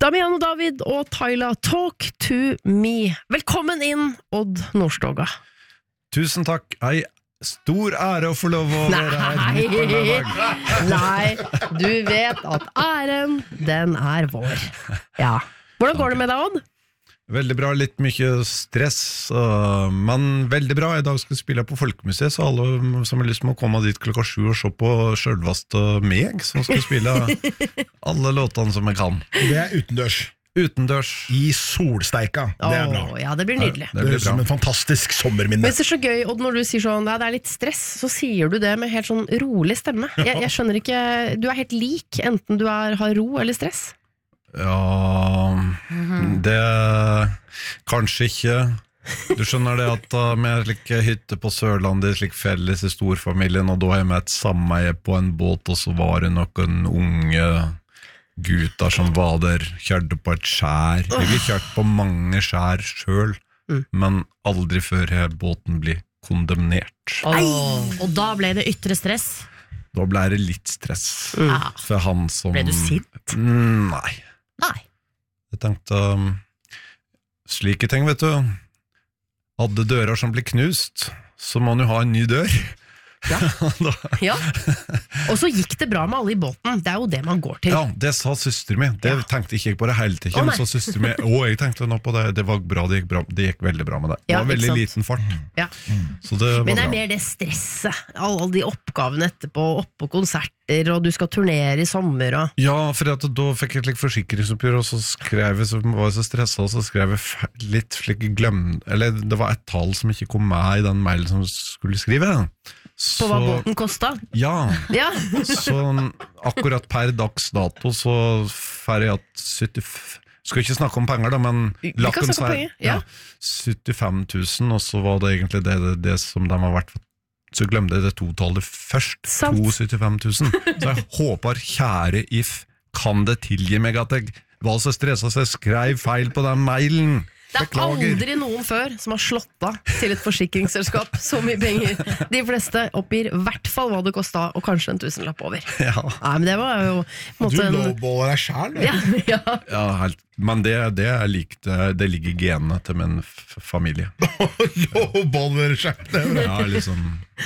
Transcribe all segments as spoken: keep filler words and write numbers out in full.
Damian og David og Tyla, Talk to me. Velkommen inn, Odd Nordstoga. Tusen takk. Ei stor ære å få lov å være her. Nei, du vet at æren, den er vår. Ja. Hvordan går det med deg, Odd? Veldig bra, litt mye stress, uh, men veldig bra. I dag skal jeg spille på Folkemuseet, så alle som har lyst må komme dit klokka sju og se på selvvaste meg, som skal spille alle låtene som jeg kan. Det er utendørs. Utendørs. I solsteika. Det er bra. Åh, ja, det blir nydelig. Det, det blir som en fantastisk sommerminne. Men det er så gøy, Odd, når du sier sånn, ja, det er litt stress, så sier du det med helt sånn rolig stemme. Jeg, jeg skjønner ikke, du er helt lik, enten du er, har ro eller stress. Ja, det kanskje ikke. Du skjønner det at uh, vi er slik hytte på Sørlandet, slik felles i storfamilien, og da er vi et sameie på en båt, og så var det noen unge gutter som var der, kjørte på et skjær. Jeg har kjørt på mange skjær selv, mm. men aldri før her båten ble kondemnert. Oh. Og da ble det ytre stress? Da ble det litt stress. Mm. For han som... Ble du sint? Mm, nei. Nei. Jeg tenkte, um, slike ting, vet du, hadde dører som blir knust, så må man jo ha en ny dør. Ja. Ja. Og så gikk det bra med alle i båten. Det er jo det man går til. Ja, det sa søster mi. Det ja. tenkte ikke jeg på det hele tiden. Å, så søster mi, å, jeg tenkte nå på det. Det var bra, det gikk bra. Det gikk veldig bra med det. Det ja, var veldig liten fart. Ja. Så det var Men det er bra. mer det stresset. Alle de oppgavene etterpå, oppå konserter, og du skal turnere i sommer. Og... Ja, for at da fikk jeg et like forsikringsoppgjør, og så skrev jeg, så var jeg så stresset, og så skrev jeg litt slik glem, eller det var et tall som ikke kom med i den mailen som skulle skrive. Så, på hva båten kostet? Ja, ja. Så akkurat per dags dato så får jeg at sytti skal ikke snakke om penger da, men lappen så er ja. ja, syttifem tusen, og så var det egentlig det, det, det som de har vært, så glemte jeg det totallet først, Sant. to syttifem tusen, så jeg håper kjære if, kan det tilgi meg at jeg var så stresset så jeg skrev feil på den mailen. Det er Beklager. Aldri noen før som har slått av til et forsikringsselskap så mye penger. De fleste oppgir i hvert fall hva det kostet, og kanskje en tusenlapp over. Ja. Nei, men det var jo Du en... lowballer deg selv, ja, ja. Ja, helt. Men det, det er likt, det ligger i genene til min f familie. Lowballer deg selv. Ja, liksom.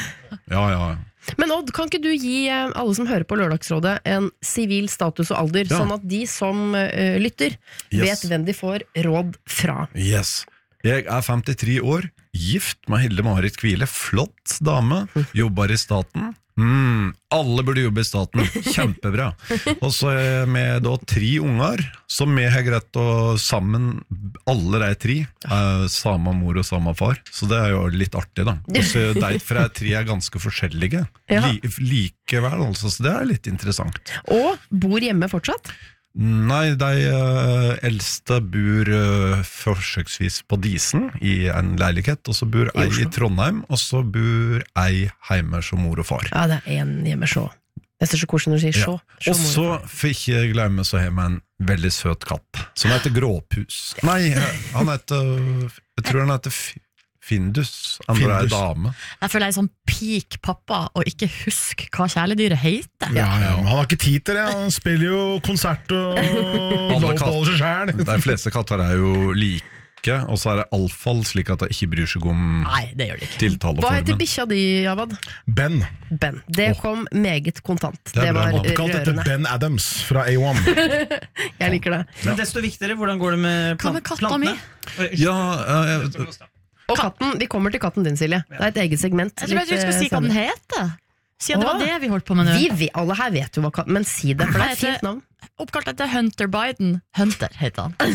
Ja, ja. Men Odd, kan ikke du gi alle som hører på Lørdagsrådet en sivil status og alder, ja. sånn at de som uh, lytter yes. vet hvem de får råd fra? Yes. Jeg er femtitre år, gift med Hilde Marit Kvile, flott dame, jobber i staten. Mm, alle burde jobbe i staten, kjempebra. Og så er vi da tre unger, som vi har greit å sammen, alle de tre, er samme mor og samme far. Så det er jo litt artig da. Og så derfor er tre er ganske forskjellige, ja. Li likevel, altså, så det er litt interessant. Og bor hjemme fortsatt? Nei, de uh, eldste bor uh, forsøksvis på Disen i en leilighet, og så bor ei i Trondheim, og så bor ei hjemme som mor og far. Ja, det er en hjemme så. Jeg ser så hvordan du sier så. Ja. Og så fikk jeg glemme så hjemme en veldig søt katt, som heter Gråpus. Nei, han heter, jeg tror han heter Findus, andre er dame. Jeg føler jeg er sånn peak pappa og ikke husk hva kjæledyret heter. Ja, ja, han har ikke tid til det. Han spiller jo konsert og lowballer seg selv. De fleste katter er jo like, og så er det alfall slik at de ikke bryr seg om Nei, det gjør de ikke. tiltaleformen. Hva heter bikkja di, Javad? Ben. Ben. Det kom meget kontant. Det, det var Oppkalt etter Ben Adams fra A one. Jeg liker det. Men desto viktigere, hvordan går det med Hva med katta mi? Ja, uh, Og katten, vi kommer til katten din, Silje. Det er et eget segment. Jeg tror du skulle si hva den heter. Siden det var det vi holdt på med nå. Vi, vi, alle her vet jo hva katten, men si det, for det er et fint navn. Oppkalt etter Hunter Biden. Hunter heter han.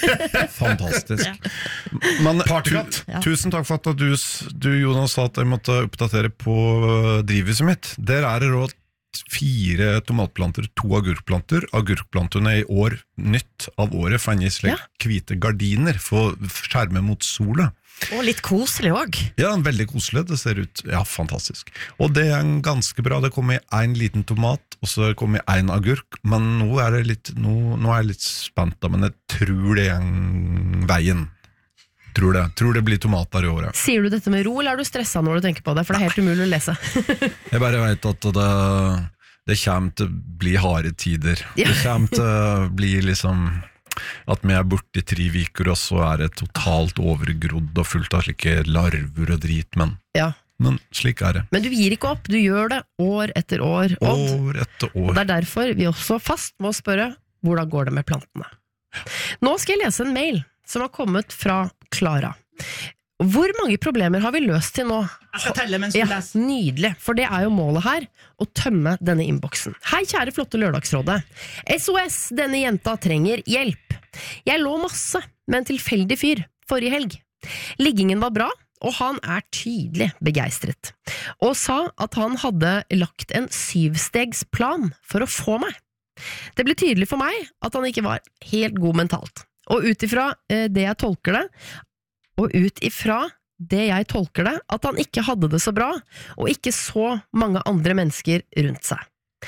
Fantastisk. Men tu, tusen takk for at du, du Jonas, sa at jeg måtte oppdatere på drivhuset mitt. Der er det råd fire tomatplanter, to agurkplanter. Agurkplantene i år, nytt av året, fanges slik hvite gardiner for å skjerme mot sola. Og litt koselig også. Ja, veldig koselig, det ser ut, ja, fantastisk. Og det er en ganske bra, det kommer en liten tomat, og så kommer en agurk, men nå er det litt, nå, nå er jeg litt spent da, men jeg tror det er en veien. Tror det, tror det blir tomater i året. Sier du dette med ro, eller er du stresset når du tenker på det? For det er helt umulig å lese. Jeg bare vet at det, det kommer til å bli harde tider. Ja. Det kommer til å bli liksom At vi er borte i tre viker, og så er det totalt overgrodd og fullt av slike larver og drit, men, Ja. men slik er det. Men du gir ikke opp, du gjør det år etter år, Odd. År etter Og år. det er derfor vi også fast må spørre, hvordan går det med plantene? Nå skal jeg lese en mail som har kommet fra Klara. Hvor mange problemer har vi løst til nå? Jeg skal telle mens du Ja, leser. nydelig, for det er jo målet her, å tømme denne innboksen. Hei kjære flotte lørdagsrådet. S O S, denne jenta trenger hjelp. Jeg lå masse med en tilfeldig fyr forrige helg. Liggingen var bra, og han er tydelig begeistret, og sa at han hadde lagt en syvstegsplan for å få meg. Det ble tydelig for meg at han ikke var helt god mentalt, og ut ifra eh, det jeg tolker det, og ut ifra det jeg tolker det, at han ikke hadde det så bra, og ikke så mange andre mennesker rundt seg.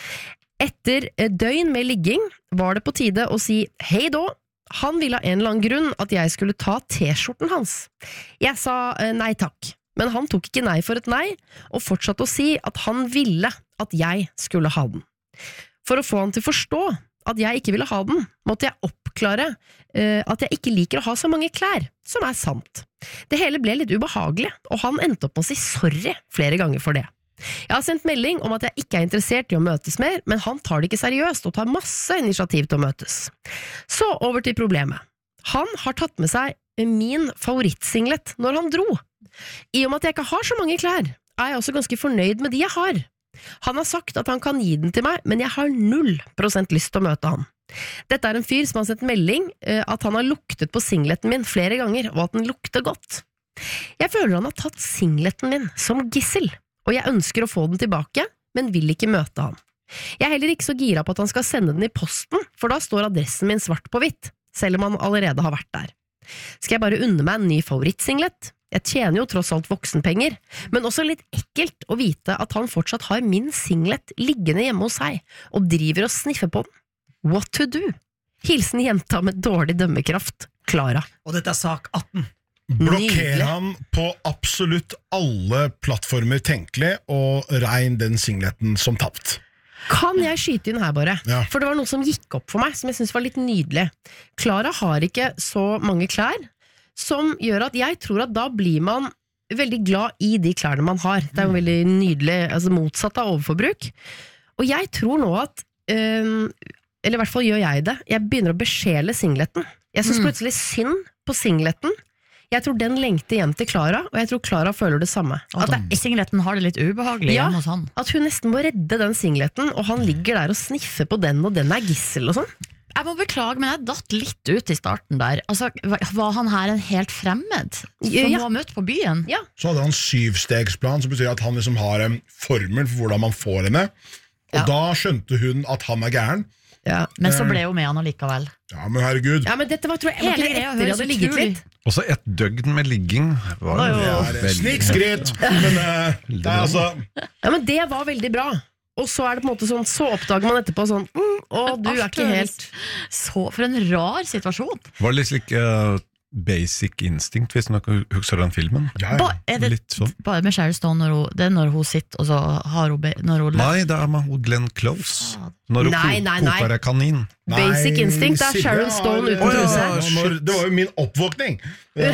Etter et døgn med ligging var det på tide å si hei da. Han ville av en eller annen grunn at jeg skulle ta t-skjorten hans. Jeg sa eh, nei takk, men han tok ikke nei for et nei, og fortsatte å si at han ville at jeg skulle ha den. For å få han til å forstå at jeg ikke ville ha den, måtte jeg oppklare eh, at jeg ikke liker å ha så mange klær, som er sant. Det hele ble litt ubehagelig, og han endte opp med å si sorry flere ganger for det. Jeg har sendt melding om at jeg ikke er interessert i å møtes mer, men han tar det ikke seriøst og tar masse initiativ til å møtes. Så over til problemet. Han har tatt med seg min favorittsinglet når han dro. I og med at jeg ikke har så mange klær, er jeg også ganske fornøyd med de jeg har. Han har sagt at han kan gi den til meg, men jeg har null prosent lyst til å møte han. Dette er en fyr som har sendt melding eh, at han har luktet på singleten min flere ganger, og at den lukter godt. Jeg føler han har tatt singleten min som gissel, og jeg ønsker å få den tilbake, men vil ikke møte han. Jeg er heller ikke så gira på at han skal sende den i posten, for da står adressen min svart på hvitt, selv om han allerede har vært der. Skal jeg bare unne meg en ny favorittsinglet? Jeg tjener jo tross alt voksenpenger, men også litt ekkelt å vite at han fortsatt har min singlet liggende hjemme hos seg, og driver og sniffer på den. What to do? Hilsen jenta med dårlig dømmekraft, Klara. Og dette er sak atten. Blokker Nydelig. han på absolutt alle plattformer tenkelig, og regn den singleten som tapt. Kan jeg skyte inn her bare? Ja. For det var noe som gikk opp for meg, som jeg synes var litt nydelig. Klara har ikke så mange klær, som gjør at jeg tror at da blir man veldig glad i de klærne man har. Det er jo veldig nydelig, altså motsatt av overforbruk. Og jeg tror nå at, øhm, eller i hvert fall gjør jeg det, jeg begynner å besjele singleten. Jeg synes plutselig synd på singleten. Jeg tror den lengter hjem til Klara, og jeg tror Klara føler det samme. At At, det, singleten har det litt ubehagelig Ja. hjemme hos han. at hun nesten må redde den singleten, og han ligger der og sniffer på den, og den er gissel og sånn. Jeg må beklage, men jeg datt litt ut i starten der. Altså, var han her en helt fremmed som Ja. du har møtt på byen? Ja. Så hadde han syvstegsplan, som betyr at han liksom har en formel for hvordan man får henne. Og Ja. da skjønte hun at han er gæren. Ja. Men så ble hun med han allikevel. Ja, men herregud. Ja, men dette var, tror jeg, var Hele ikke det greia etter jeg høres hadde ligget utrolig- litt. Også et døgn med ligging var Var jo Det er veldig- snikskryt, men eh, det er altså Ja, men det var veldig bra. Og så er det på en måte sånn, så oppdager man etterpå sånn, mm, å, du er ikke helt... Så for en rar situasjon. Var litt slik eh, Basic Instinct, hvis dere husker den filmen. ja, ja. Ba, er det Litt sånn. bare med Sheryl Stone når hun, det er når hun sitter, og så har hun be, når hun Nei, det er med hun Glenn Close. Når hun Nei, ko- nei, nei. koker ei kanin. Nei, Basic Instinct er Silje Sharon har- Stone uten Å, ja, truse. ja, når- Det var jo min oppvåkning. Ja,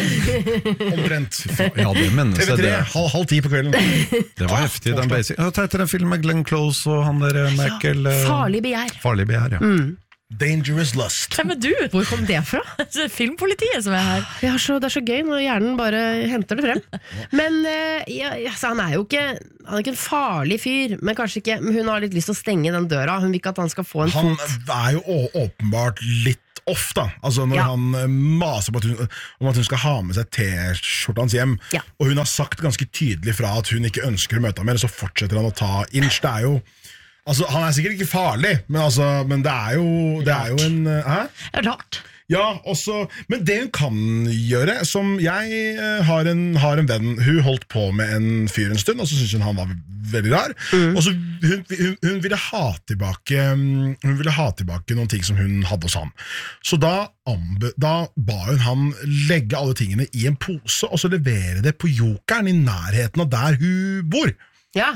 omtrent. Ja, det mener T V seg tre, det. halv, halv ti på kvelden. Det var heftig, den basic. Hva heter den filmen med Glenn Close og han der eh, Michael eh, Farlig begjær. Farlig begjær, ja. Dangerous lust. Hvem er du? Hvor kom det fra? Det er filmpolitiet som er her. Det er så, det er så gøy når hjernen bare henter det frem. Men eh, ja, ja, så han er jo ikke, han er ikke en farlig fyr, men kanskje ikke, men hun har litt lyst til å stenge den døra. Hun vil ikke at han skal få en Han fot. er jo å- åpenbart litt off, da. Altså når Ja. han eh, maser på at hun, om at hun skal ha med seg T-skjorta hans hjem, Ja. og hun har sagt ganske tydelig fra at hun ikke ønsker å møte ham mer, så fortsetter han å ta inch. Det er jo Altså, han er sikkert ikke farlig, men, altså, men det er jo, det er jo en eh, Hæ? Det er rart. Ja, også, men det hun kan gjøre, som jeg eh, har, en, har en venn, hun holdt på med en fyr en stund, og så syntes hun han var veldig rar, og så hun, hun, hun, ville ha tilbake, mm, hun ville ha tilbake noen ting som hun hadde hos ham. Så da, ambe, da ba hun han legge alle tingene i en pose, og så levere det på jokeren i nærheten av der hun bor. Ja.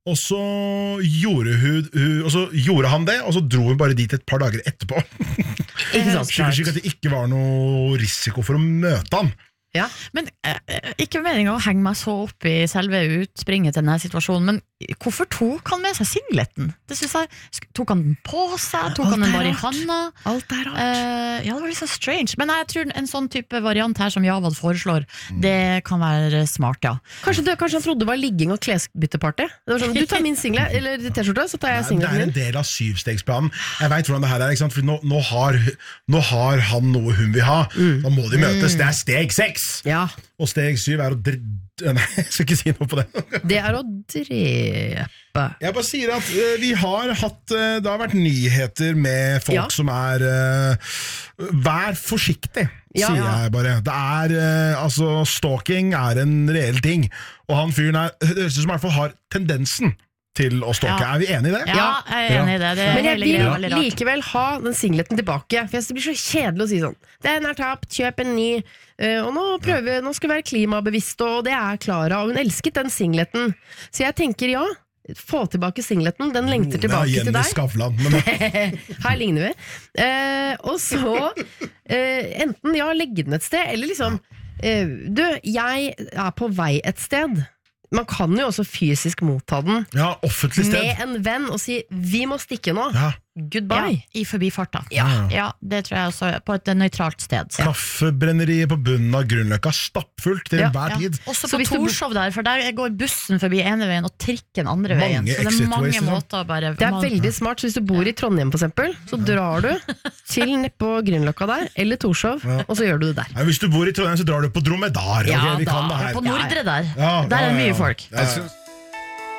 Og så, gjorde hun, hun, og så gjorde han det, og så dro hun bare dit et par dager etterpå. Ikke sant? Slik, slik at det ikke var noe risiko for å møte han. Ja. Men eh, ikke meningen å henge meg så opp i selve utspringet til denne situasjonen, men hvorfor tok han med seg singleten? Det synes jeg, sk- tok han den på seg? Tok Alt han den er bare i rart. handa? Alt er rart. Eh, ja, det var litt så strange. Men jeg tror en sånn type variant her som Javad foreslår, det kan være smart, ja. Kanskje, det, kanskje han trodde det var ligging og klesbytteparty? Det var sånn, du tar min single, eller T-skjorte, så tar jeg Det singleten er en din. del av syvstegsplanen. Jeg vet hvordan det her er, ikke sant? For nå, nå, har, nå har han noe hun vil ha. Da må de møtes. Det er steg seks. Ja, Og steg syv er å dre... Nei, jeg skal ikke si noe på det. det er å drepe. Jeg bare sier at eh, vi har hatt eh, det har vært nyheter med folk Ja. som er eh, vær forsiktig, Ja. sier jeg bare. Det er eh, altså stalking er en reell ting. Og han fyren er det høres ut som i hvert fall har tendensen til å stalke. Ja. Er vi enige i det? Ja, jeg er enig i det. Det Men jeg hele greia er vil veldig rart. likevel ha den singleten tilbake. For jeg synes det blir så kjedelig å si sånn den er tapt, kjøp en ny. eh, Og nå, prøver, vi- nå skal vi være klimabevisste, og det er Klara. Og hun elsket den singleten. Så jeg tenker ja, få tilbake singleten. Den lengter tilbake Ja, til Jenny deg. Skavlan. Men Her ligner vi. Eh, og så eh, enten ja, legge den et sted, eller liksom eh, du, jeg er på vei et sted. Man kan jo også fysisk motta den ja, offentlig sted. med en venn og si 'vi må stikke nå'. Ja. Goodbye. Ja, i forbifarta. Ja. Ja, det tror jeg også, på et nøytralt sted. Kaffebrenneriet på bunnen av Grünerløkka stappfullt til Ja, enhver Ja. tid. Også Så på hvis du- Torshov der, for der går bussen forbi ene veien og trikken andre Mange veien. Så det exit er mange ways, liksom. måter å bare Det er man- veldig smart, så hvis du bor i Trondheim for eksempel, så drar du til nedpå Grünerløkka der, eller Torshov, og så gjør du det der. Nei, hvis du bor i Trondheim, så drar du på Dromedar. Ja, ok, vi da, kan det her. På Nordre der. Ja, Der er ja, det ja. mye folk. Ja, ja. Jeg synes